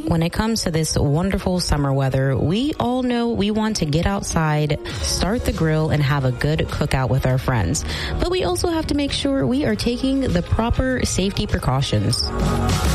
When it comes to this wonderful summer weather, we all know we want to get outside, start the grill, and have a good cookout with our friends. But we also have to make sure we are taking the proper safety precautions.